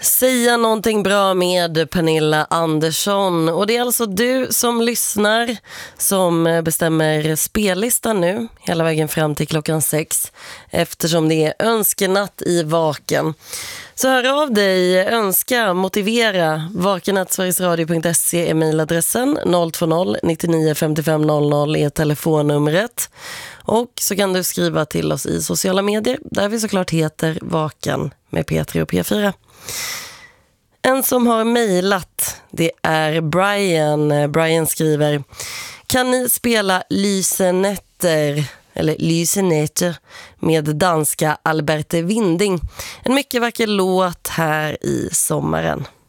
Säga någonting bra med Pernilla Andersson. Och det är alltså du som lyssnar som bestämmer spellistan nu hela vägen fram till klockan 6, eftersom det är önskenatt i Vaken. Så hör av dig, önska, motivera. vaken@sverigesradio.se är mejladressen. 020 99 55 00 är telefonnumret. Och så kan du skriva till oss i sociala medier där vi såklart heter Vaken med P3 och P4. En som har mejlat, det är Brian. Brian skriver: kan ni spela Lysenetter eller Lysenetter med danska Alberte Winding? En mycket vacker låt här i sommaren.